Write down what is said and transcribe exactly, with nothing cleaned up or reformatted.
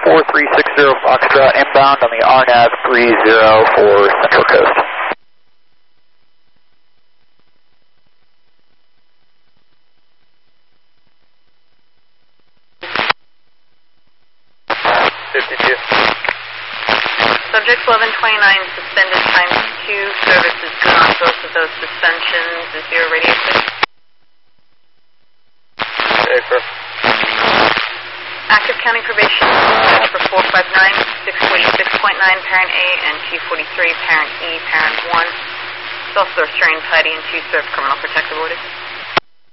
four three six zero Foxtrot inbound on the R N A V three zero for Central Coast. fifty-two. Subject eleven twenty-nine suspended times two, service is good on both of those suspensions. Is your radio clear? Okay, sir. Active counting probation for four five nine, six forty-six point nine, parent A, and two forty-three, parent E, parent one. It's also restrained, tidy, and two served criminal protective orders.